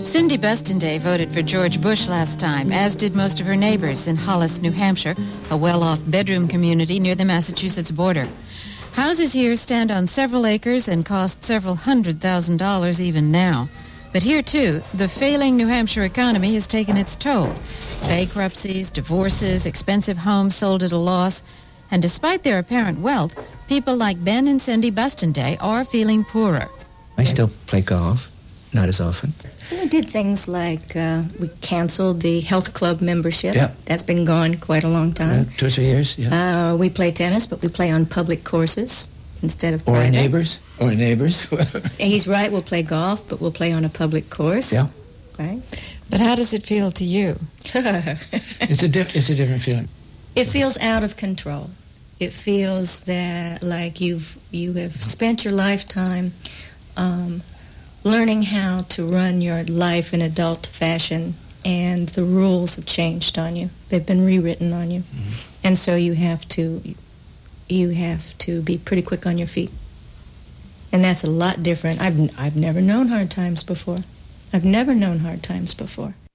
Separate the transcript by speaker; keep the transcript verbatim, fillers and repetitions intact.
Speaker 1: Cindy Bustonday voted for George Bush last time, as did most of her neighbors in Hollis, New Hampshire, a well-off bedroom community near the Massachusetts border. Houses here stand on several acres and cost several hundred thousand dollars even now. But here, too, the failing New Hampshire economy has taken its toll. Bankruptcies, divorces, expensive homes sold at a loss. And despite their apparent wealth, people like Ben and Cindy Bustonday are feeling poorer.
Speaker 2: I still play golf, not as often.
Speaker 3: We did things like uh, we canceled the health club membership.
Speaker 2: Yeah.
Speaker 3: That's been gone quite a long time.
Speaker 2: Uh, two or three years, yeah.
Speaker 3: Uh, we play tennis, but we play on public courses instead of
Speaker 2: Or
Speaker 3: private.
Speaker 2: neighbors, or neighbors.
Speaker 3: He's right, we'll play golf, but we'll play on a public course.
Speaker 2: Yeah.
Speaker 3: Right?
Speaker 1: But how does it feel to you?
Speaker 2: It's a diff- it's a different feeling.
Speaker 3: It feels out of control. It feels that like you've you have spent your lifetime um, learning how to run your life in adult fashion, and the rules have changed on you. They've been rewritten on you, mm-hmm. and so you have to you have to be pretty quick on your feet, and that's a lot different. I've I've never known hard times before. I've never known hard times before.